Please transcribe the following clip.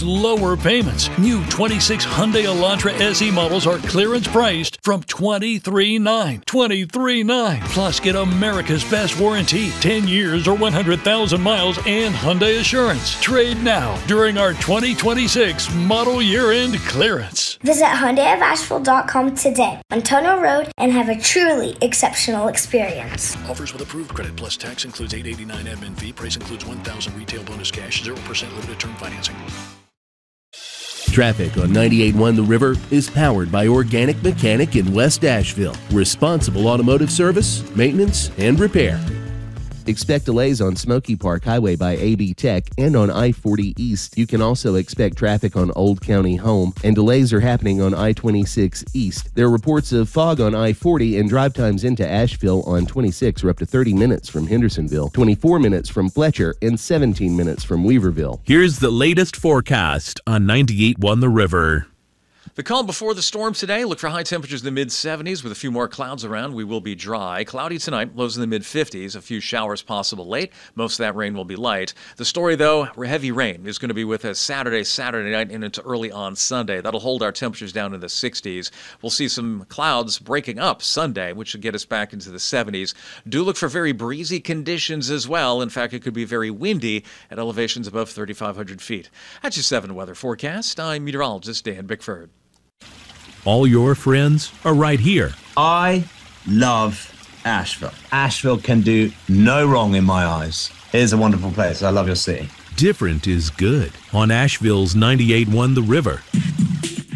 lower payments. New 26 Hyundai Elantra SE models are clearance priced from $23,900. $23,900. Plus, get America's best warranty, 10 years or 100,000 miles, and Hyundai Assurance. Trade now during our 2026 model year-end clearance. Visit HyundaiofAsheville.com today on Tunnel Road and have a truly exceptional experience. Offers with approved credit plus tax includes $889 admin fee. Price includes $1,000 retail bonus cash, 0% limited term financing. Traffic on 98.1 The River is powered by Organic Mechanic in West Asheville. Responsible automotive service, maintenance, and repair. Expect delays on Smoky Park Highway by AB Tech and on I-40 East. You can also expect traffic on Old County Home, and delays are happening on I-26 East. There are reports of fog on I-40, and drive times into Asheville on 26 are up to 30 minutes from Hendersonville, 24 minutes from Fletcher, and 17 minutes from Weaverville. Here's the latest forecast on 98.1 The River. The calm before the storm today. Look for high temperatures in the mid-70s with a few more clouds around. We will be dry. Cloudy tonight, lows in the mid-50s. A few showers possible late. Most of that rain will be light. The story, though, heavy rain is going to be with us Saturday night and into early on Sunday. That'll hold our temperatures down in the 60s. We'll see some clouds breaking up Sunday, which should get us back into the 70s. Do look for very breezy conditions as well. In fact, it could be very windy at elevations above 3,500 feet. That's your 7 weather forecast. I'm meteorologist Dan Bickford. All your friends are right here. I love Asheville. Asheville can do no wrong in my eyes. Here's a wonderful place. I love your city. Different is good on Asheville's 98.1 The River.